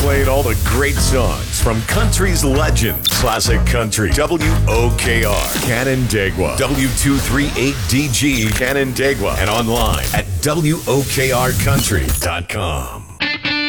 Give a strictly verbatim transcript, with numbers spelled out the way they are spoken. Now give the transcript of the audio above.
played all the great songs from country's legends. Classic Country, W O K R, Canandaigua, W two thirty-eight D G, Canandaigua, and online at W O K R country dot com.